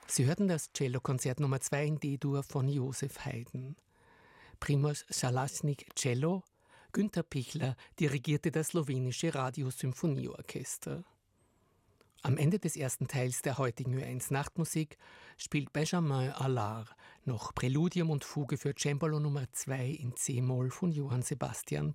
Sie hörten das Cellokonzert Nummer 2 in D-Dur von Josef Haydn. Primož Šalašnik Cello, Günter Pichler dirigierte das slowenische Radiosymphonieorchester. Am Ende des ersten Teils der heutigen Ö1 Nachtmusik spielt Benjamin Allard noch Präludium und Fuge für Cembalo Nummer 2 in C-Moll von Johann Sebastian